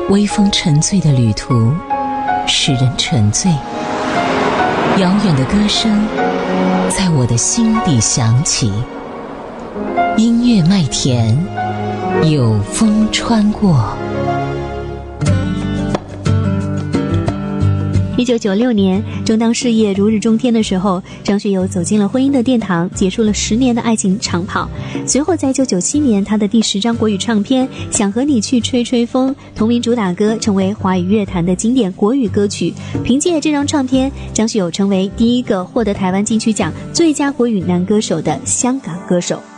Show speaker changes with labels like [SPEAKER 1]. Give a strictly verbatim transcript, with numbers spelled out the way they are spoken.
[SPEAKER 1] 微风沉醉的旅途，使人沉醉。遥远的歌声在我的心底响起，音乐麦田，有风穿过。
[SPEAKER 2] 一九九六年，正当事业如日中天的时候，张学友走进了婚姻的殿堂，结束了十年的爱情长跑。随后在一九九七年，他的第十张国语唱片《想和你去吹吹风》同名主打歌成为华语乐坛的经典国语歌曲。凭借这张唱片，张学友成为第一个获得台湾金曲奖最佳国语男歌手的香港歌手。